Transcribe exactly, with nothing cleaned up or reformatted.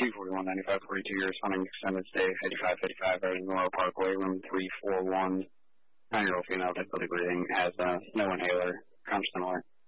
two forty-one ninety-five, forty-two years, hunting extended stay, eighty-five fifty-five, right in Laurel Parkway, room three four one. Nine-year-old female, difficulty breathing, has uh, no inhaler, constant alert.